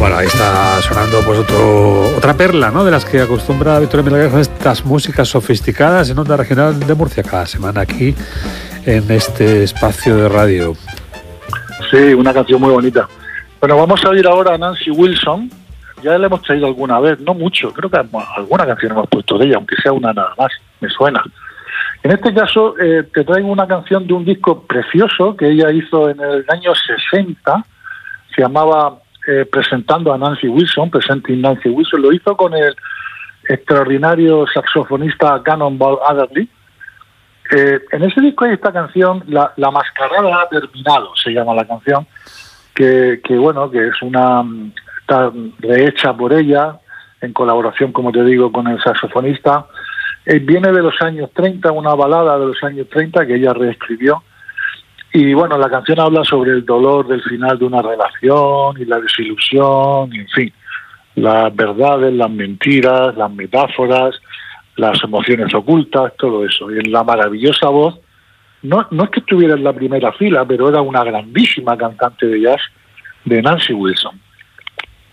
Bueno, ahí está sonando pues otra perla, ¿no?, de las que acostumbra Victoria Melgarejo, estas músicas sofisticadas en Onda Regional de Murcia cada semana aquí en este espacio de radio. Sí, una canción muy bonita. Bueno, vamos a oír ahora a Nancy Wilson. Ya la hemos traído alguna vez, no mucho, creo que alguna canción hemos puesto de ella, aunque sea una nada más, me suena. En este caso te traigo una canción de un disco precioso que ella hizo en el año 60, se llamaba Presentando a Nancy Wilson, Presenting Nancy Wilson, lo hizo con el extraordinario saxofonista Cannonball Adderley. En ese disco hay esta canción, La mascarada ha terminado, se llama la canción, que bueno, que es está rehecha por ella, en colaboración, como te digo, con el saxofonista. Viene de los años 30, una balada de los años 30 que ella reescribió. Y bueno, la canción habla sobre el dolor del final de una relación y la desilusión, y en fin, las verdades, las mentiras, las metáforas, las emociones ocultas, todo eso. Y en la maravillosa voz, no es que estuviera en la primera fila, pero era una grandísima cantante de jazz, de Nancy Wilson.